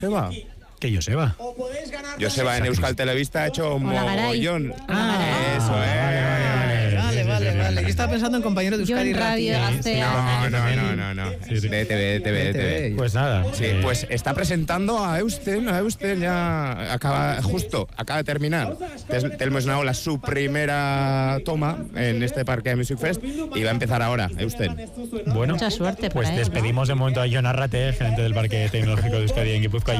Joseba. ¿Qué Joseba? Joseba en Euskal Televista ha hecho un mogollón. Eso, Vale. Yo estaba pensando en compañeros de Euskadi Radio. No. De TV. Pues nada. Sí, pues está presentando a Eusten ya acaba de terminar. Tenemos ahora su primera toma en este parque de Music Fest y va a empezar ahora, Eusten. Bueno, Mucha suerte pues para él, despedimos de momento a Jon Arrate, gerente del Parque Tecnológico de Euskadi en Guipúzcoa.